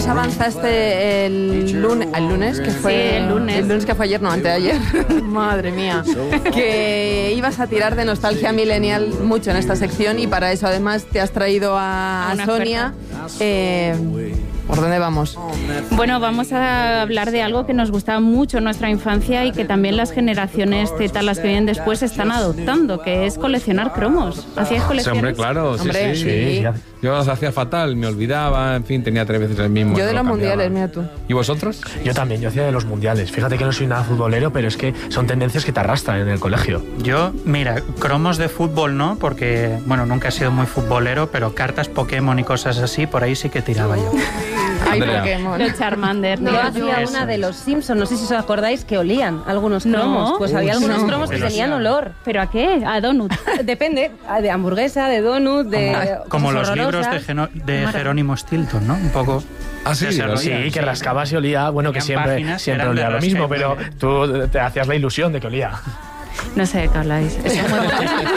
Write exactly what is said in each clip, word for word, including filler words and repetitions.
avanzaste el lunes, el lunes que fue sí, el lunes. el lunes que fue ayer, no, antes de ayer. Madre mía. Que ibas a tirar de nostalgia millennial mucho en esta sección y para eso además te has traído a, a Sonia. Eh, ¿Por dónde vamos? Bueno, vamos a hablar de algo que nos gustaba mucho en nuestra infancia y que también las generaciones Z, las que vienen después, están adoptando, que es coleccionar cromos. ¿Hacías colecciones? Sí, hombre, claro, sí, Hombre, sí, sí. sí. Yo los hacía fatal, me olvidaba, en fin, tenía tres veces el mismo. Yo de no los lo mundiales, cambiaba. mira tú. ¿Y vosotros? Yo también, yo hacía de los mundiales. Fíjate que no soy nada futbolero, pero es que son tendencias que te arrastran en el colegio. Yo, mira, cromos de fútbol no, porque, bueno, nunca he sido muy futbolero, pero cartas Pokémon y cosas así, por ahí sí que tiraba yo. Ay, Andrea. Pokémon. Los Charmander. Yo tío. hacía Eso una de es. los Simpsons, no sé si os acordáis, que olían algunos No. cromos. Pues Uy, había algunos no. cromos que Pero tenían sí. olor. ¿Pero a qué? A donut. Depende, de hamburguesa, de donut, de Como cosas los libros de, horrorosas. Geno- de Jerónimo Stilton, ¿no? Un poco... Ah, sí, ese lo rollo. Sí, que rascabas y olía, bueno, que Tenían siempre, páginas que siempre eran de olía lo mismo, rasca pero y tú te hacías la ilusión de que olía. No sé de qué habláis. Eso es muy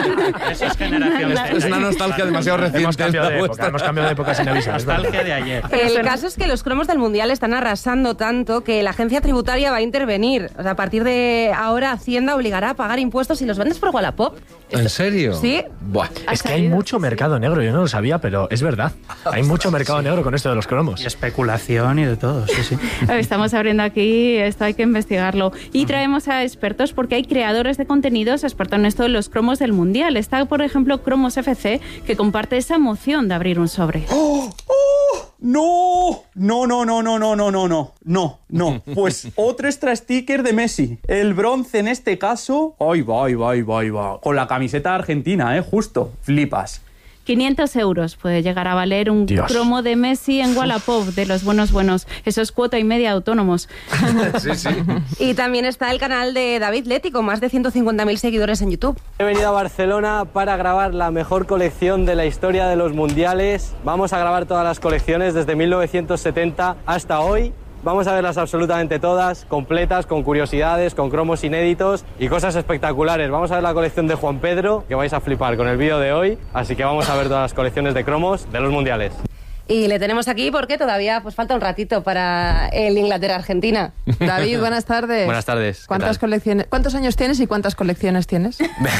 Eso es generación Z. Es una nostalgia demasiado reciente. Hemos cambiado de la época, vuestra. hemos cambiado de época sin avisar. es verdad. Nostalgia de ayer. El caso es que los cromos del Mundial están arrasando tanto que la agencia tributaria va a intervenir. O sea, a partir de ahora Hacienda obligará a pagar impuestos si los vendes por Wallapop. ¿En serio? Sí. Buah. Es que hay mucho mercado negro, yo no lo sabía, pero es verdad. Hay mucho mercado negro con esto de los cromos. Y especulación y de todo, sí, sí. Estamos abriendo aquí, esto hay que investigarlo. Y traemos a expertos porque hay creadores de contenidos expertos en esto de los cromos del Mundial. Está, por ejemplo, Cromos F C, que comparte esa emoción de abrir un sobre. ¡Oh! ¡Oh! ¡No! No, no, no, no, no, no, no, no. No, no. Pues otro extra sticker de Messi. El bronce en este caso. ¡Ay, va, ay, va, ay, va, ay, va! Con la camiseta argentina, ¿eh? Justo. Flipas. quinientos euros puede llegar a valer un Dios. cromo de Messi en Wallapop, de los buenos buenos. Eso es cuota y media autónomos. Sí, sí. Y también está el canal de David Leti con más de ciento cincuenta mil seguidores en YouTube. He venido a Barcelona para grabar la mejor colección de la historia de los mundiales. Vamos a grabar todas las colecciones desde mil novecientos setenta hasta hoy. Vamos a verlas absolutamente todas, completas, con curiosidades, con cromos inéditos y cosas espectaculares. Vamos a ver la colección de Juan Pedro, que vais a flipar con el vídeo de hoy. Así que vamos a ver todas las colecciones de cromos de los mundiales. Y le tenemos aquí porque todavía pues falta un ratito para el Inglaterra-Argentina. David, buenas tardes. Buenas tardes. ¿Qué ¿Cuántas tal? colecciones? ¿Cuántos años tienes y cuántas colecciones tienes?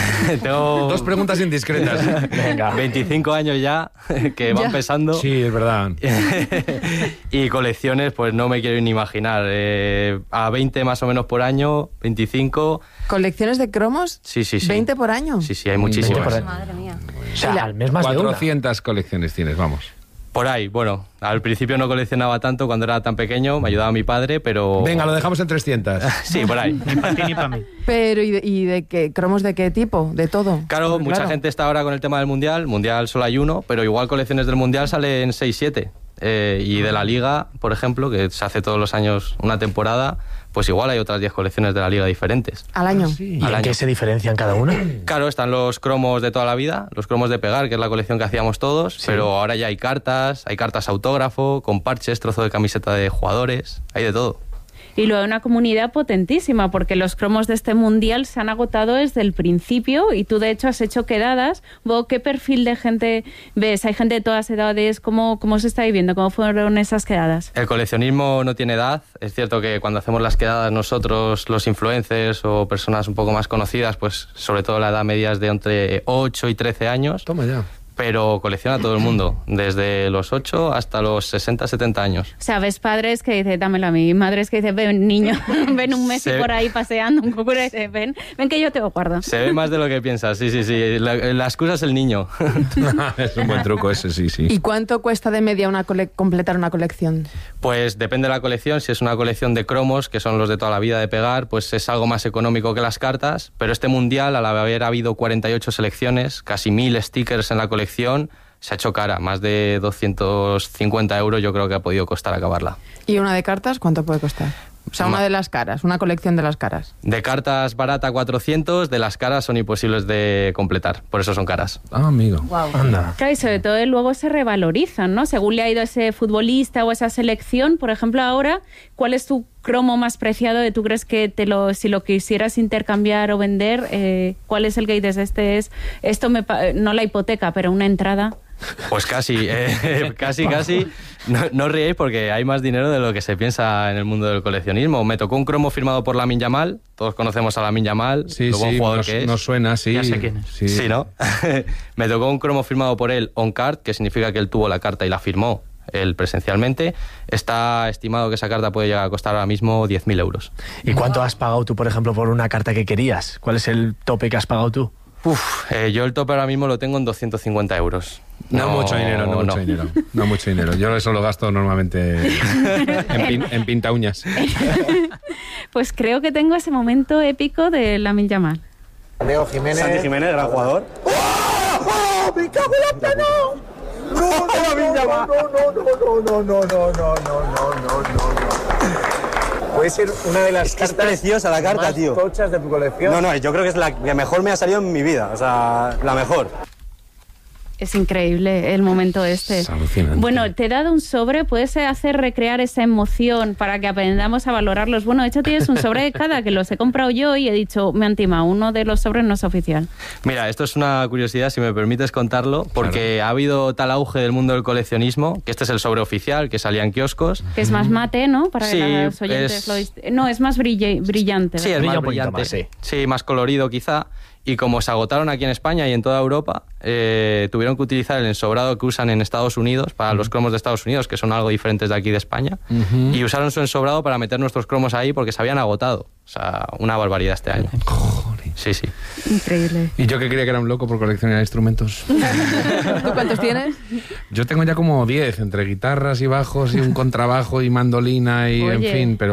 Tengo Dos preguntas indiscretas. Venga. veinticinco años ya, que van Ya. pesando. Sí, es verdad. Y colecciones, pues no me quiero ni imaginar. Eh, a veinte más o menos por año, veinticinco. ¿Colecciones de cromos? Sí, sí, sí. ¿veinte por año? Sí, sí, hay muchísimas. veinte por año. Madre mía. O sea, al mes más de una. cuatrocientas colecciones tienes, vamos. Por ahí, bueno, al principio no coleccionaba tanto cuando era tan pequeño, me ayudaba mi padre, pero... Venga, lo dejamos en trescientas. Sí, por ahí. Ni para ti ni para mí. Pero, ¿y de, y de qué? ¿Cromos de qué tipo? ¿De todo? Claro, Porque, mucha claro. gente está ahora con el tema del Mundial. Mundial solo hay uno, pero igual colecciones del Mundial salen seis, siete. Eh, y de la Liga, por ejemplo, que se hace todos los años una temporada, pues igual hay otras diez colecciones de la Liga diferentes. Al año. ¿Y Al en año. qué se diferencian cada una? Claro, están los cromos de toda la vida, los cromos de pegar, que es la colección que hacíamos todos, pero ahora ya hay cartas, hay cartas autógrafo, con parches, trozo de camiseta de jugadores, hay de todo. Y luego una comunidad potentísima, porque los cromos de este mundial se han agotado desde el principio y tú de hecho has hecho quedadas. ¿Vos qué perfil de gente ves? ¿Hay gente de todas edades? ¿Cómo, cómo se está viviendo? ¿Cómo fueron esas quedadas? El coleccionismo no tiene edad. Es cierto que cuando hacemos las quedadas nosotros, los influencers o personas un poco más conocidas, pues sobre todo la edad media es de entre ocho y trece años, Toma ya. pero colecciona todo el mundo, desde los ocho hasta los sesenta, setenta años. O sea, ves padres que dicen, dámelo a mí, madres que dicen, ven niño, ven un Messi Se- por ahí paseando, un poco de ese, ven, ven que yo te lo guardo. Se ve más de lo que piensas, sí, sí, sí. La, la excusa es el niño. Es un buen truco ese, sí, sí. ¿Y cuánto cuesta de media una cole- completar una colección? Pues depende de la colección. Si es una colección de cromos, que son los de toda la vida de pegar, pues es algo más económico que las cartas. Pero este mundial, al haber habido cuarenta y ocho selecciones, casi mil stickers en la colección, se ha hecho cara. Más de doscientos cincuenta euros yo creo que ha podido costar acabarla. ¿Y una de cartas cuánto puede costar? O sea, una Ma- de las caras, una colección de las caras. De cartas barata cuatrocientos, de las caras son imposibles de completar. Por eso son caras. Ah, amigo. Anda. Claro, y sobre todo luego se revalorizan, ¿no? Según le ha ido ese futbolista o esa selección, por ejemplo, ahora, ¿cuál es tu cromo más preciado de tú crees que te lo, si lo quisieras intercambiar o vender, eh, cuál es el que dices, este es, esto me, pa- no la hipoteca, pero una entrada Pues casi, eh, casi, casi. No, no os riéis porque hay más dinero de lo que se piensa en el mundo del coleccionismo. Me tocó un cromo firmado por Lamine Yamal. Todos conocemos a Lamine Yamal, Sí, lo buen sí, jugador nos, que es. nos suena, sí. Ya sé quién es. Sí, Sí, ¿no? Me tocó un cromo firmado por él on card, que significa que él tuvo la carta y la firmó él presencialmente. Está estimado que esa carta puede llegar a costar ahora mismo diez mil euros. ¿Y cuánto has pagado tú, por ejemplo, por una carta que querías? ¿Cuál es el tope que has pagado tú? Uf, eh, yo el tope ahora mismo lo tengo en doscientos cincuenta euros. No, mucho dinero, no, mucho dinero. No mucho dinero. Yo eso lo gasto normalmente en, pin, en pinta uñas. Pues creo que tengo ese momento épico de Lamine Yamal. Leo Jiménez. Santi Jiménez, gran jugador. ¡Oh! ¡Oh! ¡Me cago en la no! ¡No, no, no, no, no, no, no, no, no, no, no, no, no! Puede ser una de las Es que es cartas preciosa la carta, más tío. tochas de tu colección. No, no, yo creo que es la que mejor me ha salido en mi vida. O sea, la mejor. Es increíble el momento este. Es alucinante. Bueno, te he dado un sobre, puedes hacer recrear esa emoción para que aprendamos a valorarlos. Bueno, de hecho tienes un sobre de cada que los he comprado yo y he dicho, me han timado, uno de los sobres no es oficial. Mira, esto es una curiosidad, si me permites contarlo, porque claro, ha habido tal auge del mundo del coleccionismo, que este es el sobre oficial, que salía en kioscos. Que es más mate, ¿no? Para Sí, que los oyentes es... lo dist... No, es más brille... brillante. Sí, es Brilla más un poquito brillante. más, sí. Sí, más colorido quizá. Y como se agotaron aquí en España y en toda Europa, eh, tuvieron que utilizar el ensobrado que usan en Estados Unidos, para uh-huh. los cromos de Estados Unidos, que son algo diferentes de aquí de España, uh-huh. y usaron su ensobrado para meter nuestros cromos ahí porque se habían agotado. O sea, una barbaridad este año. Joder. Sí, sí. Increíble. Y yo que creía que era un loco por coleccionar instrumentos. ¿Tú cuántos tienes? Yo tengo ya como diez, entre guitarras y bajos y un contrabajo y mandolina y Oye. en fin, pero